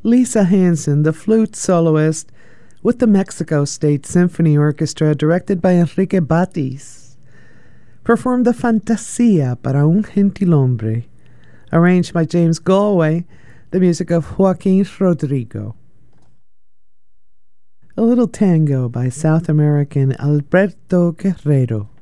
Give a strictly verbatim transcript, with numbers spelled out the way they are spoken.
Lisa Hansen, the flute soloist with the Mexico State Symphony Orchestra, directed by Enrique Batis, performed the Fantasia para un Gentilhombre, arranged by James Galway, the music of Joaquin Rodrigo. A little tango by South American Alberto Guerrero.